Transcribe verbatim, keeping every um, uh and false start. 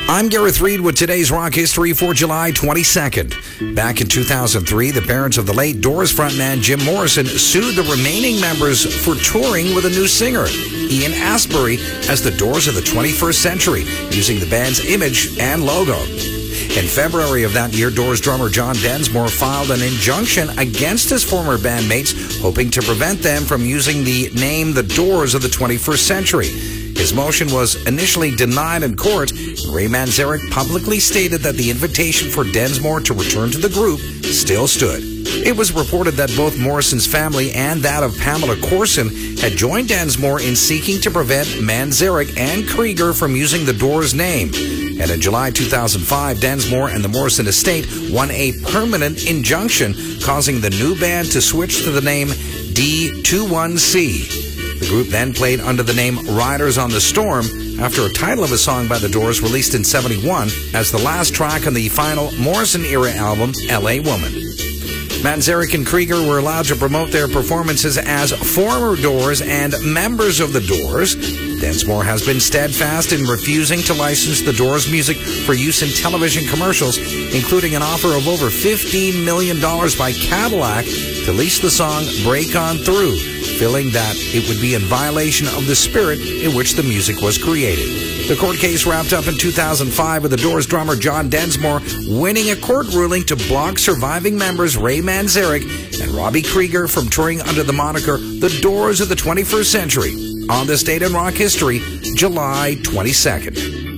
I'm Gareth Reed with today's rock history for July twenty-second. Back in two thousand three, the parents of the late Doors frontman Jim Morrison sued the remaining members for touring with a new singer, Ian Astbury, as the Doors of the twenty-first century, using the band's image and logo. In February of that year, Doors drummer John Densmore filed an injunction against his former bandmates, hoping to prevent them from using the name The Doors of the twenty-first century. His motion was initially denied in court, and Ray Manzarek publicly stated that the invitation for Densmore to return to the group still stood. It was reported that both Morrison's family and that of Pamela Corson had joined Densmore in seeking to prevent Manzarek and Krieger from using the Doors name. And in July two thousand five, Densmore and the Morrison estate won a permanent injunction, causing the new band to switch to the name D twenty-one C. The group then played under the name Riders on the Storm after a title of a song by the Doors released in seventy-one as the last track on the final Morrison-era album, L A Woman. Manzarek and Krieger were allowed to promote their performances as former Doors and members of the Doors. Densmore has been steadfast in refusing to license the Doors music for use in television commercials, including an offer of over fifteen million dollars by Cadillac to lease the song Break On Through, feeling that it would be in violation of the spirit in which the music was created. The court case wrapped up in two thousand five with the Doors drummer John Densmore winning a court ruling to block surviving members Ray Manzarek and Robbie Krieger from touring under the moniker The Doors of the twenty-first century. On this date in rock history, July twenty-second.